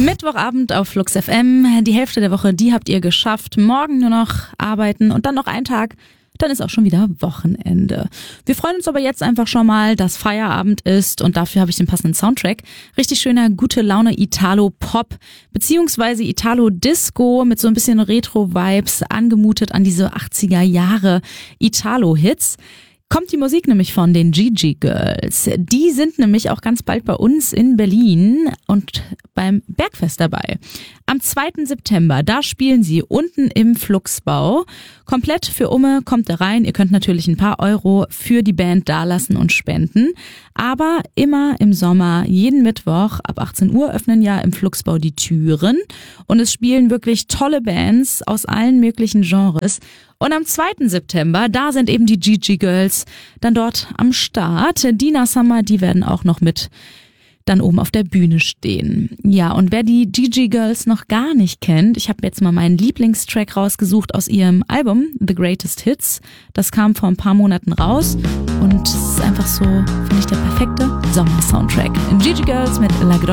Mittwochabend auf Flux FM. Die Hälfte der Woche, die habt ihr geschafft. Morgen nur noch arbeiten und dann noch ein Tag. Dann ist auch schon wieder Wochenende. Wir freuen uns aber jetzt einfach schon mal, dass Feierabend ist und dafür habe ich den passenden Soundtrack. Richtig schöner, gute Laune Italo-Pop beziehungsweise Italo-Disco mit so ein bisschen Retro-Vibes, angemutet an diese 80er Jahre Italo-Hits. Kommt die Musik nämlich von den Gigi Girls. Die sind nämlich auch ganz bald bei uns in Berlin und beim Bergfest dabei. Am 2. September, da spielen sie unten im Fluxbau. Komplett für Umme, kommt da rein. Ihr könnt natürlich ein paar Euro für die Band dalassen und spenden. Aber immer im Sommer, jeden Mittwoch ab 18 Uhr öffnen ja im Fluxbau die Türen. Und es spielen wirklich tolle Bands aus allen möglichen Genres. Und am 2. September, da sind eben die Gigi Girls dann dort am Start. Dina Summer, die werden auch noch mit dann oben auf der Bühne stehen. Ja, und wer die Gigi Girls noch gar nicht kennt, ich habe jetzt mal meinen Lieblingstrack rausgesucht aus ihrem Album The Greatest Hits. Das kam vor ein paar Monaten raus und es ist einfach so, finde ich, der perfekte Sommer-Soundtrack. Gigi Girls mit La